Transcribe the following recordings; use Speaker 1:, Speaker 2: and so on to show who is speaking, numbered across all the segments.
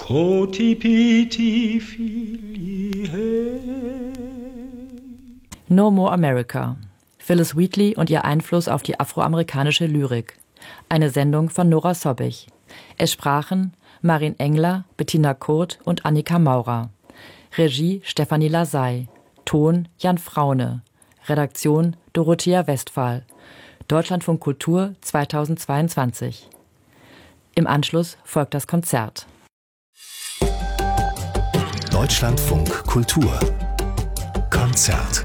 Speaker 1: Koti piti fili hey.
Speaker 2: No More America. Phyllis Wheatley und ihr Einfluss auf die afroamerikanische Lyrik. Eine Sendung von Nora Sobbich. Es sprachen Marin Engler, Bettina Kurt und Annika Maurer. Regie Stefanie Lasey. Ton Jan Fraune. Redaktion Dorothea Westphal. Deutschlandfunk Kultur 2022. Im Anschluss folgt das Konzert.
Speaker 3: Deutschlandfunk Kultur Konzert.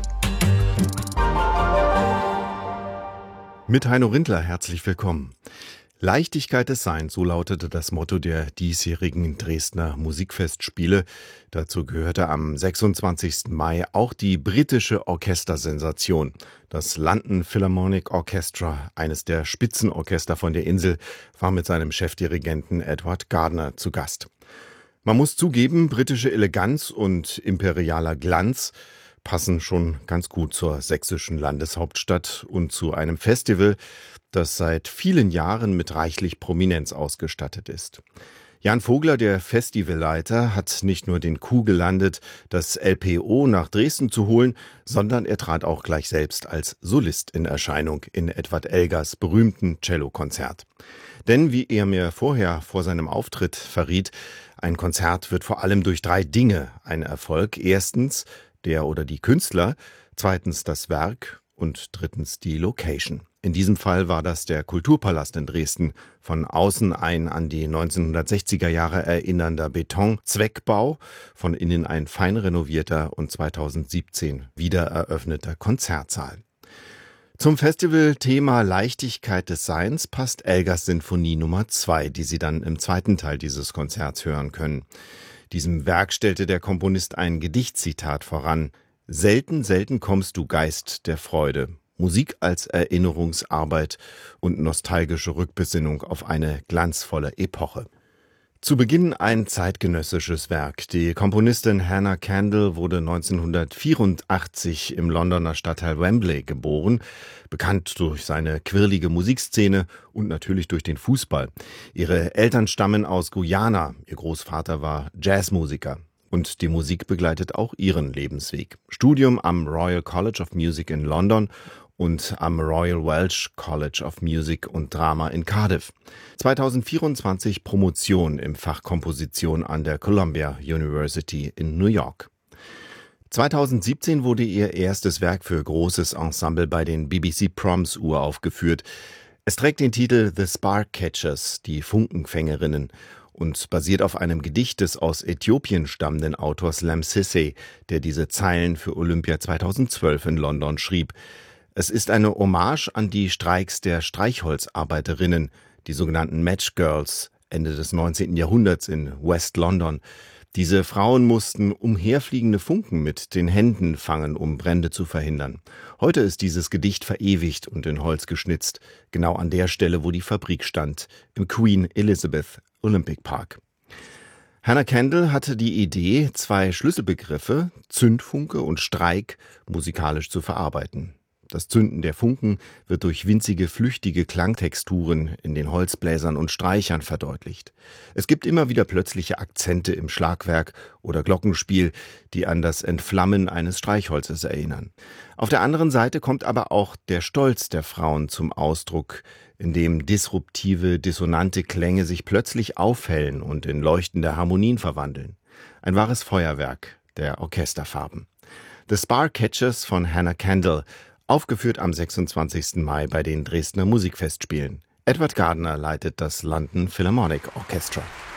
Speaker 4: Mit Heino Rindler herzlich willkommen. Leichtigkeit des Seins, so lautete das Motto der diesjährigen Dresdner Musikfestspiele. Dazu gehörte am 26. Mai auch die britische Orchestersensation. Das London Philharmonic Orchestra, eines der Spitzenorchester von der Insel, war mit seinem Chefdirigenten Edward Gardner zu Gast. Man muss zugeben, britische Eleganz und imperialer Glanz passen schon ganz gut zur sächsischen Landeshauptstadt und zu einem Festival, das seit vielen Jahren mit reichlich Prominenz ausgestattet ist. Jan Vogler, der Festivalleiter, hat nicht nur den Coup gelandet, das LPO nach Dresden zu holen, sondern er trat auch gleich selbst als Solist in Erscheinung in Edward Elgars berühmten Cellokonzert. Denn, wie er mir vorher vor seinem Auftritt verriet, ein Konzert wird vor allem durch 3 Dinge ein Erfolg. Erstens der oder die Künstler, zweitens das Werk und drittens die Location. In diesem Fall war das der Kulturpalast in Dresden, von außen ein an die 1960er Jahre erinnernder Beton-Zweckbau, von innen ein fein renovierter und 2017 wiedereröffneter Konzertsaal. Zum Festivalthema Leichtigkeit des Seins passt Elgars Sinfonie Nummer 2, die Sie dann im zweiten Teil dieses Konzerts hören können. Diesem Werk stellte der Komponist ein Gedichtzitat voran: Selten, selten kommst du, Geist der Freude. Musik als Erinnerungsarbeit und nostalgische Rückbesinnung auf eine glanzvolle Epoche. Zu Beginn ein zeitgenössisches Werk. Die Komponistin Hannah Kendall wurde 1984 im Londoner Stadtteil Wembley geboren, bekannt durch seine quirlige Musikszene und natürlich durch den Fußball. Ihre Eltern stammen aus Guyana, ihr Großvater war Jazzmusiker. Und die Musik begleitet auch ihren Lebensweg. Studium am Royal College of Music in London und am Royal Welsh College of Music und Drama in Cardiff. 2024 Promotion im Fach Komposition an der Columbia University in New York. 2017 wurde ihr erstes Werk für großes Ensemble bei den BBC Proms uraufgeführt. Es trägt den Titel The Sparkcatchers, die Funkenfängerinnen, und basiert auf einem Gedicht des aus Äthiopien stammenden Autors Lem Sissay, der diese Zeilen für Olympia 2012 in London schrieb. Es ist eine Hommage an die Streiks der Streichholzarbeiterinnen, die sogenannten Match Girls, Ende des 19. Jahrhunderts in West London. Diese Frauen mussten umherfliegende Funken mit den Händen fangen, um Brände zu verhindern. Heute ist dieses Gedicht verewigt und in Holz geschnitzt, genau an der Stelle, wo die Fabrik stand, im Queen Elizabeth Olympic Park. Hannah Kendall hatte die Idee, 2 Schlüsselbegriffe, Zündfunke und Streik, musikalisch zu verarbeiten. Das Zünden der Funken wird durch winzige, flüchtige Klangtexturen in den Holzbläsern und Streichern verdeutlicht. Es gibt immer wieder plötzliche Akzente im Schlagwerk oder Glockenspiel, die an das Entflammen eines Streichholzes erinnern. Auf der anderen Seite kommt aber auch der Stolz der Frauen zum Ausdruck, in dem disruptive, dissonante Klänge sich plötzlich aufhellen und in leuchtende Harmonien verwandeln. Ein wahres Feuerwerk der Orchesterfarben. The Sparkcatchers von Hannah Kendall, aufgeführt am 26. Mai bei den Dresdner Musikfestspielen. Edward Gardner leitet das London Philharmonic Orchestra.